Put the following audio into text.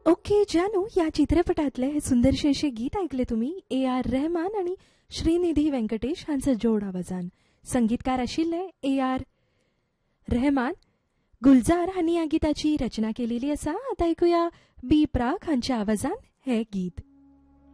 Okay जानू या चित्रपटातले हे सुंदरशे असे गीत ऐकले तुम्ही A.R. रहमान आणि श्रीनिधी व्यंकटेश हांचं जोड आवाजान. संगीतकार आशिल्ले A.R. रहमान. गुलजार हांनी या गीताची रचना केलेली असा. आता ऐकूया बी प्राक हांच्या आवाजान हे गीत.